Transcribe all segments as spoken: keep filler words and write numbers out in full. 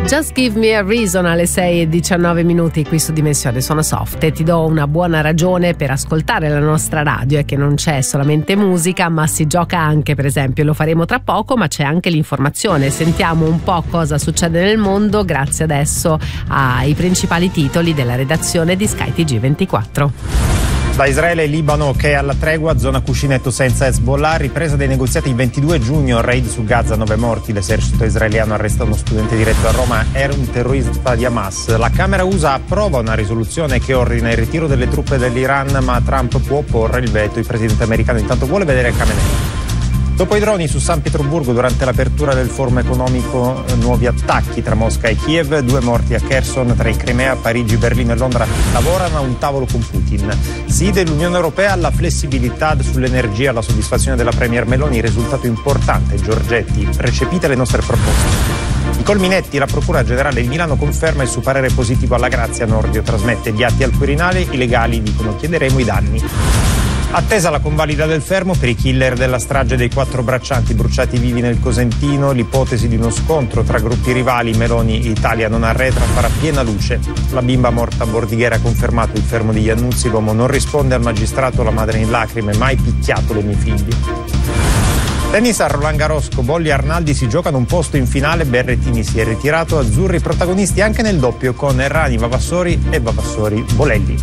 Just Give Me a Reason alle sei e diciannove minuti qui su Dimensione Suono Soft, e ti do una buona ragione per ascoltare la nostra radio, è che non c'è solamente musica ma si gioca anche, per esempio lo faremo tra poco, ma c'è anche l'informazione. Sentiamo un po' cosa succede nel mondo grazie adesso ai principali titoli della redazione di Sky T G ventiquattro. Da Israele e Libano che è alla tregua, zona cuscinetto senza Hezbollah, ripresa dei negoziati il ventidue giugno, raid su Gaza, nove morti, l'esercito israeliano arresta uno studente diretto a Roma, era un terrorista di Hamas. La Camera U S A approva una risoluzione che ordina il ritiro delle truppe dell'Iran, ma Trump può opporre il veto, il presidente americano intanto vuole vedere Khamenei. Dopo i droni su San Pietroburgo durante l'apertura del forum economico, nuovi attacchi tra Mosca e Kiev, due morti a Kherson, tre in Crimea, Parigi, Berlino e Londra lavorano a un tavolo con Putin. Sì dell'Unione Europea alla flessibilità sull'energia, la soddisfazione della Premier Meloni, risultato importante. Giorgetti, recepite le nostre proposte. I Colminetti, la Procura Generale di Milano conferma il suo parere positivo alla Grazia. Nordio trasmette gli atti al Quirinale, i legali dicono chiederemo i danni. Attesa la convalida del fermo per i killer della strage dei quattro braccianti bruciati vivi nel Cosentino, l'ipotesi di uno scontro tra gruppi rivali, Meloni Italia non arretra, farà piena luce. La bimba morta a Bordighera ha confermato il fermo di Iannuzzi, l'uomo non risponde al magistrato, la madre in lacrime, mai picchiato le mie figlie. Tennis a Roland Garros, Cobolli e Arnaldi si giocano un posto in finale, Berrettini si è ritirato, azzurri protagonisti anche nel doppio con Errani, Vavassori e Vavassori Bolelli.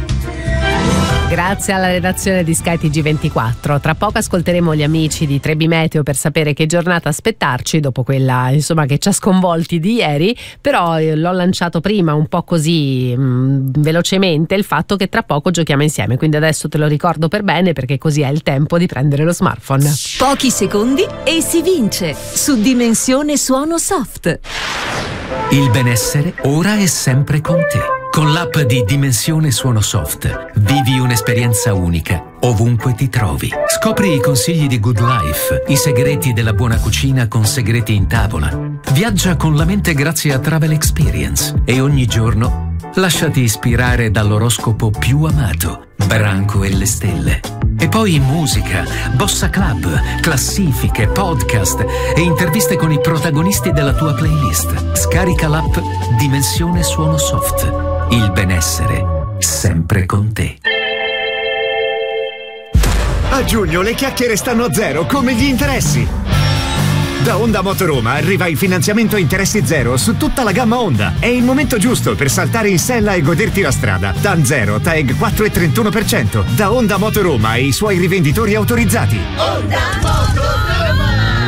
Grazie alla redazione di Sky T G ventiquattro. Tra poco ascolteremo gli amici di Trebi Meteo per sapere che giornata aspettarci dopo quella, insomma, che ci ha sconvolti di ieri, però eh, l'ho lanciato prima un po' così mh, velocemente il fatto che tra poco giochiamo insieme, quindi adesso te lo ricordo per bene perché così è il tempo di prendere lo smartphone. Pochi secondi e si vince su Dimensione Suono Soft. Il benessere ora è sempre con te. Con l'app di Dimensione Suono Soft vivi un'esperienza unica ovunque ti trovi. Scopri i consigli di Good Life, i segreti della buona cucina con segreti in tavola. Viaggia con la mente grazie a Travel Experience e ogni giorno lasciati ispirare dall'oroscopo più amato, Branco e le stelle. E poi musica, bossa club, classifiche, podcast e interviste con i protagonisti della tua playlist. Scarica l'app Dimensione Suono Soft. Il benessere sempre con te. A giugno le chiacchiere stanno a zero come gli interessi. Da Honda Motoroma arriva il finanziamento a interessi zero su tutta la gamma Honda. È il momento giusto per saltare in sella e goderti la strada. T A N zero, T A E G quattro virgola trentuno per cento. Da Honda Motoroma e i suoi rivenditori autorizzati. Honda Motoroma.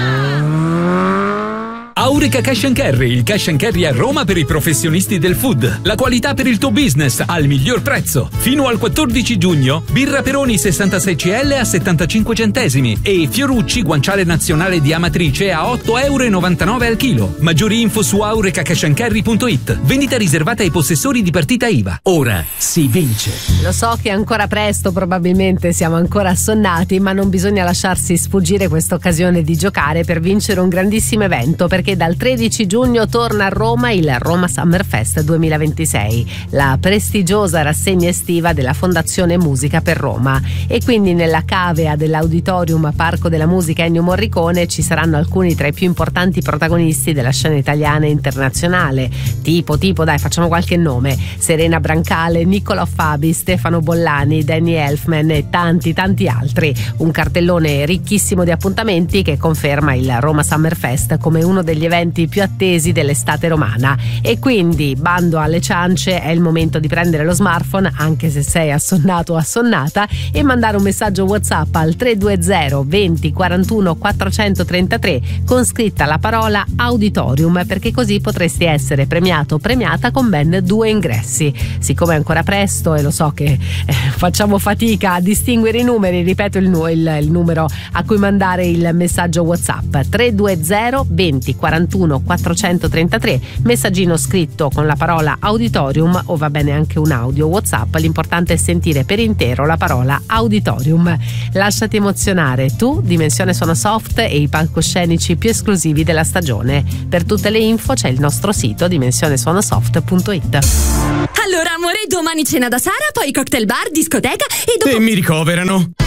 Aurica Cash and Carry, il cash and carry a Roma per i professionisti del food. La qualità per il tuo business al miglior prezzo. Fino al quattordici giugno, birra Peroni sessantasei centilitri a settantacinque centesimi e Fiorucci guanciale nazionale di Amatrice a otto virgola novantanove euro al chilo. Maggiori info su aurica cash and carry punto it. Vendita riservata ai possessori di partita I V A. Ora si vince. Lo so che è ancora presto, probabilmente siamo ancora assonnati, ma non bisogna lasciarsi sfuggire questa occasione di giocare per vincere un grandissimo evento, perché dal tredici giugno torna a Roma il Roma Summer Fest duemilaventisei, la prestigiosa rassegna estiva della Fondazione Musica per Roma, e quindi nella cavea dell'Auditorium Parco della Musica Ennio Morricone ci saranno alcuni tra i più importanti protagonisti della scena italiana e internazionale, tipo tipo dai facciamo qualche nome: Serena Brancale, Niccolò Fabi, Stefano Bollani, Danny Elfman e tanti tanti altri. Un cartellone ricchissimo di appuntamenti che conferma il Roma Summer Fest come uno degli eventi più attesi dell'estate romana. E quindi bando alle ciance, è il momento di prendere lo smartphone, anche se sei assonnato o assonnata, e mandare un messaggio WhatsApp al tre due zero venti quarantuno quattrocentotrentatré con scritta la parola Auditorium, perché così potresti essere premiato o premiata con ben due ingressi. Siccome è ancora presto e lo so che eh, facciamo fatica a distinguere i numeri, ripeto il, il, il numero a cui mandare il messaggio WhatsApp: tre due zero venti quarantuno quattrocentotrentatré, messaggino scritto con la parola Auditorium, o va bene anche un audio WhatsApp, l'importante è sentire per intero la parola Auditorium. Lasciati emozionare tu, Dimensione Suono Soft e i palcoscenici più esclusivi della stagione. Per tutte le info c'è il nostro sito dimensione suono soft punto it. Allora amore, domani cena da Sara, poi cocktail bar, discoteca e dopo... E mi ricoverano.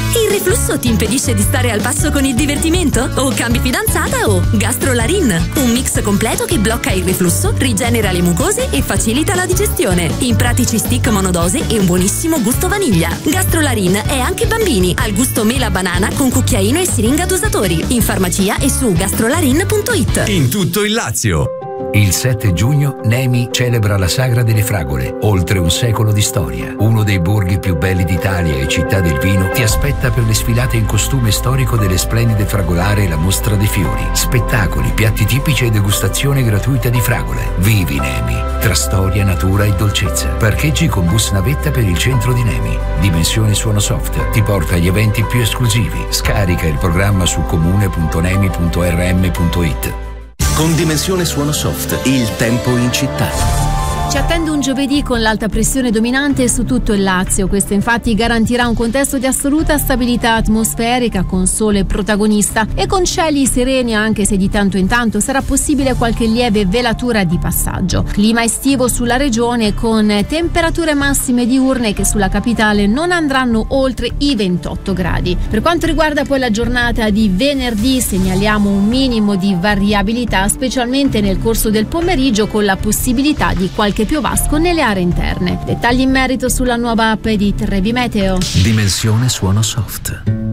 Il reflusso ti impedisce di stare al passo con il divertimento? O cambi fidanzata o Gastrolarin, un mix completo che blocca il reflusso, rigenera le mucose e facilita la digestione. In pratici stick monodose e un buonissimo gusto vaniglia. Gastrolarin è anche bambini, al gusto mela banana con cucchiaino e siringa dosatori. In farmacia e su gastrolarin punto it. In tutto il Lazio. Il sette giugno Nemi celebra la Sagra delle Fragole, oltre un secolo di storia. Uno dei borghi più belli d'Italia e città del vino ti aspetta per le sfilate in costume storico delle splendide fragolare e la mostra dei fiori. Spettacoli, piatti tipici e degustazione gratuita di fragole. Vivi Nemi, tra storia, natura e dolcezza. Parcheggi con bus navetta per il centro di Nemi. Dimensione Suono Soft ti porta agli eventi più esclusivi. Scarica il programma su comune punto nemi punto r m punto it. Con Dimensione Suono Soft, il tempo in città. Ci attende un giovedì con l'alta pressione dominante su tutto il Lazio. Questo infatti garantirà un contesto di assoluta stabilità atmosferica con sole protagonista e con cieli sereni, anche se di tanto in tanto sarà possibile qualche lieve velatura di passaggio. Clima estivo sulla regione con temperature massime diurne che sulla capitale non andranno oltre i ventotto gradi. Per quanto riguarda poi la giornata di venerdì segnaliamo un minimo di variabilità, specialmente nel corso del pomeriggio, con la possibilità di qualche piovasco nelle aree interne. Dettagli in merito sulla nuova app di Trevi Meteo. Dimensione Suono Soft.